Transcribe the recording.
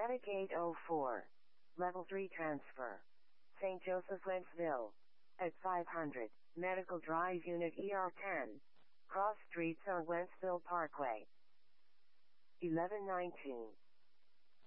Medic 804. Level 3 transfer. St. Joseph, Wentzville. At 500, Medical Drive Unit ER10. Cross Streets on Wentzville Parkway. 1119.